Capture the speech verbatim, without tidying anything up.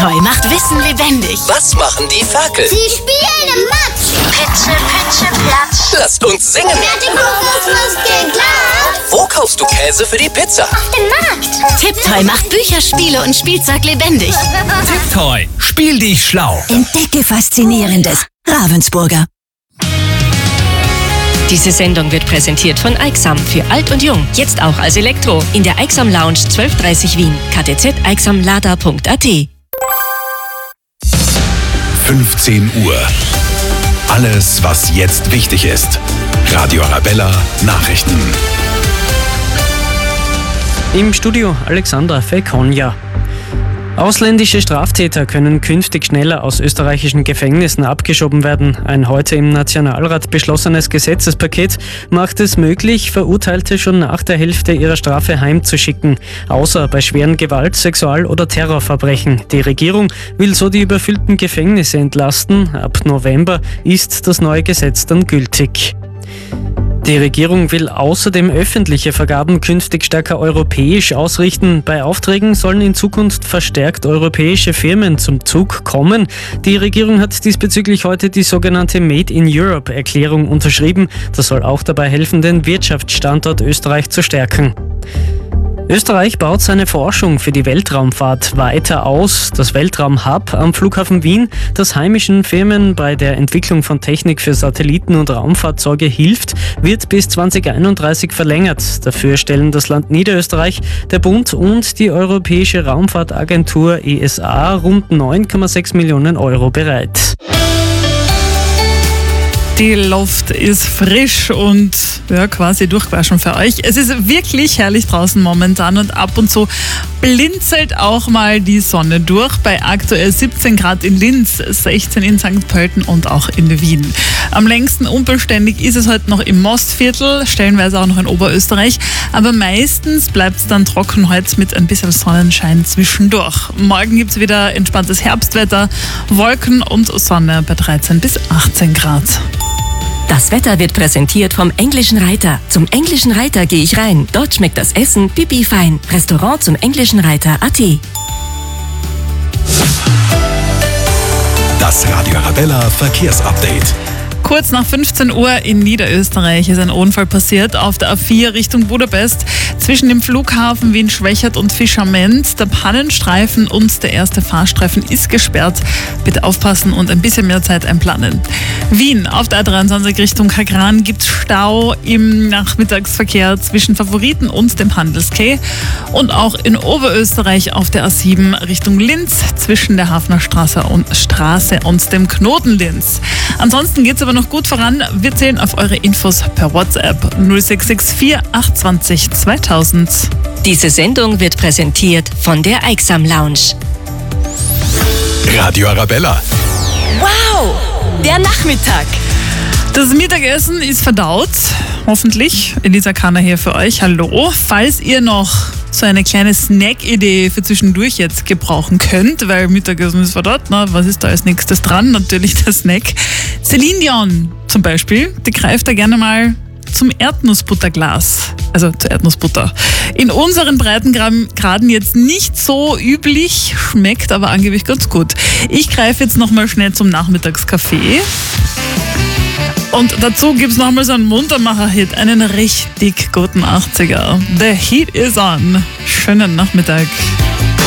Tiptoy macht Wissen lebendig. Was machen die Ferkel? Sie spielen im Matsch. Pitsche, pitsche, platsch. Lasst uns singen. Fertiggurus geglaubt. Wo kaufst du Käse für die Pizza? Auf dem Markt. Tiptoy macht Bücher, Spiele und Spielzeug lebendig. Tiptoy, spiel dich schlau. Entdecke Faszinierendes. Ravensburger. Diese Sendung wird präsentiert von Aixam für alt und jung. Jetzt auch als Elektro. In der Aixam Lounge zwölf dreißig Wien. k t z aixamlada punkt a t. fünfzehn Uhr. Alles, was jetzt wichtig ist. Radio Arabella Nachrichten. Im Studio Alexandra Fekonja. Ausländische Straftäter können künftig schneller aus österreichischen Gefängnissen abgeschoben werden. Ein heute im Nationalrat beschlossenes Gesetzespaket macht es möglich, Verurteilte schon nach der Hälfte ihrer Strafe heimzuschicken, außer bei schweren Gewalt-, Sexual- oder Terrorverbrechen. Die Regierung will so die überfüllten Gefängnisse entlasten. Ab November ist das neue Gesetz dann gültig. Die Regierung will außerdem öffentliche Vergaben künftig stärker europäisch ausrichten. Bei Aufträgen sollen in Zukunft verstärkt europäische Firmen zum Zug kommen. Die Regierung hat diesbezüglich heute die sogenannte Made in Europe-Erklärung unterschrieben. Das soll auch dabei helfen, den Wirtschaftsstandort Österreich zu stärken. Österreich baut seine Forschung für die Weltraumfahrt weiter aus. Das Weltraumhub am Flughafen Wien, das heimischen Firmen bei der Entwicklung von Technik für Satelliten und Raumfahrzeuge hilft, wird bis zwanzig einunddreißig verlängert. Dafür stellen das Land Niederösterreich, der Bund und die Europäische Raumfahrtagentur E S A rund neun Komma sechs Millionen Euro bereit. Die Luft ist frisch und ja, quasi durchgewaschen für euch. Es ist wirklich herrlich draußen momentan und ab und zu blinzelt auch mal die Sonne durch. Bei aktuell siebzehn Grad in Linz, sechzehn in Sankt Pölten und auch in Wien. Am längsten unbeständig ist es heute noch im Mostviertel, stellenweise auch noch in Oberösterreich. Aber meistens bleibt es dann trocken heute mit ein bisschen Sonnenschein zwischendurch. Morgen gibt es wieder entspanntes Herbstwetter, Wolken und Sonne bei dreizehn bis achtzehn Grad. Das Wetter wird präsentiert vom Englischen Reiter. Zum Englischen Reiter gehe ich rein. Dort schmeckt das Essen pipi fein. Restaurant zum Englischen Reiter punkt a t. Das Radio Arabella Verkehrsupdate. Kurz nach fünfzehn Uhr in Niederösterreich ist ein Unfall passiert auf der A vier Richtung Budapest zwischen dem Flughafen Wien-Schwächert und Fischament. Der Pannenstreifen und der erste Fahrstreifen ist gesperrt. Bitte aufpassen und ein bisschen mehr Zeit einplanen. Wien auf der A dreiundzwanzig Richtung Kagran gibt es Stau im Nachmittagsverkehr zwischen Favoriten und dem Handelsquai. Und auch in Oberösterreich auf der A sieben Richtung Linz zwischen der Hafner Straße und, Straße und dem Knoten Linz. Ansonsten geht es aber noch gut voran. Wir zählen auf eure Infos per WhatsApp null sechs sechs vier acht zwei null zweitausend. Diese Sendung wird präsentiert von der Aixam Lounge. Radio Arabella. Wow, der Nachmittag. Das Mittagessen ist verdaut, hoffentlich. Elisa Kanner hier für euch. Hallo. Falls ihr noch so eine kleine Snack-Idee für zwischendurch jetzt gebrauchen könnt, weil Mittagessen ist verdaut, na, was ist da als nächstes dran? Natürlich der Snack. Celine Dion zum Beispiel, die greift da gerne mal zum Erdnussbutterglas, also zur Erdnussbutter. In unseren Breitengraden jetzt nicht so üblich, schmeckt aber angeblich ganz gut. Ich greife jetzt nochmal schnell zum Nachmittagskaffee. Und dazu gibt es nochmal so einen Muntermacher-Hit, einen richtig guten achtziger. The Heat is on. Schönen Nachmittag.